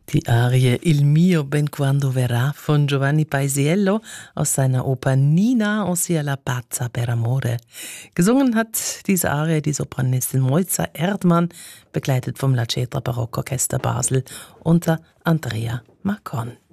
Die Arie Il mio ben quando verrà von Giovanni Paisiello aus seiner Oper Nina, ossia la pazza per amore. Gesungen hat diese Arie die Sopranistin Mojca Erdmann, begleitet vom La Cetra Barockorchester Basel unter Andrea Marcon.